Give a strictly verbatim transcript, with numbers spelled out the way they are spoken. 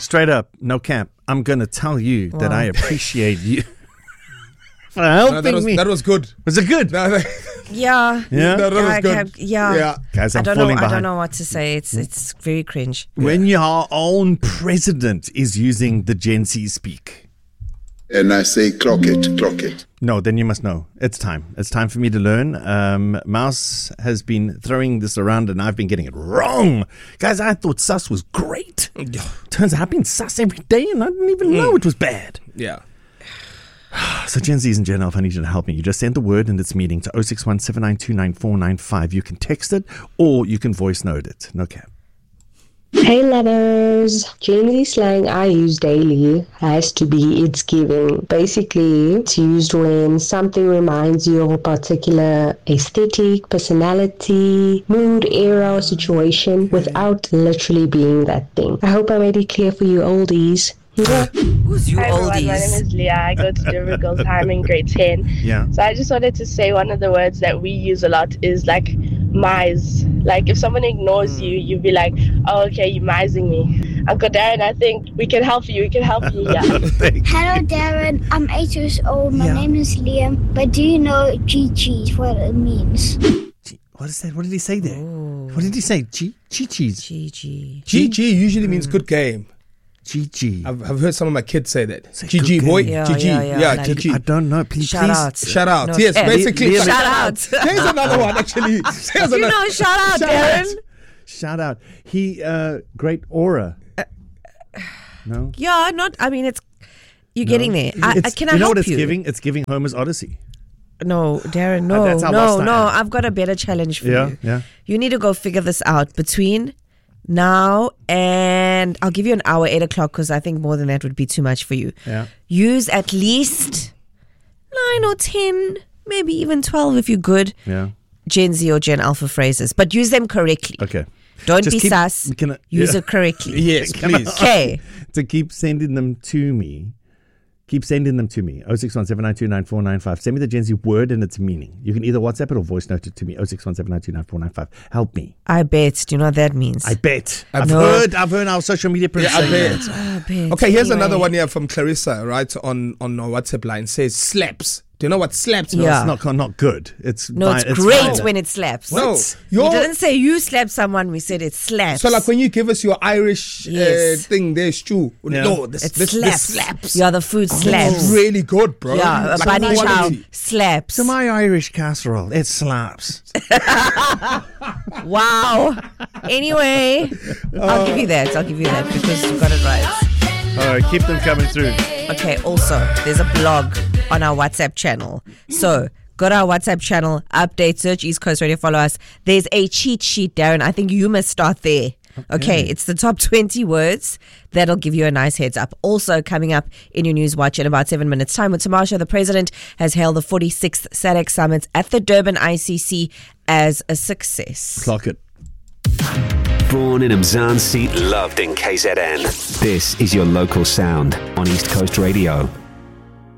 straight up, no cap, I'm going to tell you wow. that I appreciate you for helping no, that was, me. That was good. Was it good? No, that, yeah. Yeah? No, that was I, good. I, yeah. yeah. Guys, I'm I don't falling know, behind. I don't know what to say. It's it's very cringe. When yeah. your own president is using the Gen Z speak. And I say, clock it, clock it. No, then you must know. It's time. It's time for me to learn. Um, Mouse has been throwing this around and I've been getting it wrong. Guys, I thought sus was great. Turns out I've been sus every day and I didn't even know it was bad. Yeah. So Gen Zs and Gen Alpha, I need you to help me. You just send the word in its meaning to oh six one, seven nine two, nine four nine five. You can text it or you can voice note it. No cap. Hey lovers, Gen Z slang I use daily has to be it's giving. Basically, it's used when something reminds you of a particular aesthetic, personality, mood, era, or situation without literally being that thing. I hope I made it clear for you oldies. Yeah. Who's you Hi everyone, oldies? my name is Leah. I go to Delivery Girls High in grade ten. Yeah. So I just wanted to say one of the words that we use a lot is like mise. Like if someone ignores you, you'd be like, oh, okay, you're mising me. Uncle Darren, I think we can help you. We can help you. Yeah. Hello Darren, I'm eight years old. My yeah. name is Liam. But do you know G G, what it means? G- what is that? What did he say there? Ooh. What did he say? G G G's. G G. G G usually means good game. G G. I've, I've heard some of my kids say that. G G boy. Yeah, G G. yeah, yeah, Yeah, like, G G. I don't know. Please, shout please. out. Shout out. No, yes, eh, basically. shout out. Here's another one, actually. Here's you another. know, shout out, Shout Darren. out. Shout out. He, uh, great aura. Uh, no? Yeah, not, I mean, it's, you're no. getting there. I, I, can I you know help what it's you? giving? It's giving Homer's Odyssey. No, Darren, no, Uh, that's how no, lost I no. am. I've got a better challenge for Yeah, you. yeah. You need to go figure this out between now and I'll give you an hour, eight o'clock, because I think more than that would be too much for you. Yeah. Use at least nine or ten, maybe even twelve if you're good. Yeah. Gen Z or Gen Alpha phrases, but use them correctly. Okay. Don't Just be keep, sus. Can I, use yeah. it correctly. Yes, please. Okay. To keep sending them to me. Keep sending them to me. oh six one, seven nine two, nine four nine five. Send me the Gen Z word and its meaning. You can either WhatsApp it or voice note it to me. oh six one, seven nine two, nine four nine five. Help me. I bet. Do you know what that means? I bet. I've No. heard I've heard our social media Yeah, I bet. I bet. Okay, here's Anyway. another one here from Clarissa, right, on, on our WhatsApp line. Says slaps. Do you know what slaps means? Yeah. It's not not good. It's No, vi- it's, great violent. when it slaps. No, We your- didn't say you slap someone. We said it slaps. So like when you give us your Irish Yes. uh, thing there, stew. Yeah. No, this, it this, slaps. this slaps. Yeah, the food slaps. It's really good, bro. Yeah, a Like bunny chow quality. slaps. To my Irish casserole, it slaps. Wow. Anyway, I'll give you that. I'll give you that because you got it right. All right, keep them coming through. Okay, also, there's a blog on our WhatsApp channel. So, go to our WhatsApp channel, update, search East Coast Radio, follow us. There's a cheat sheet, Darren. I think you must start there. Okay. okay, it's the top twenty words that'll give you a nice heads up. Also, coming up in your News Watch in about seven minutes' time with Tamasha, the president has hailed the forty-sixth S A D C Summit at the Durban I C C as a success. Clock it. Born in Mzansi, loved in K Z N. This is your local sound on East Coast Radio.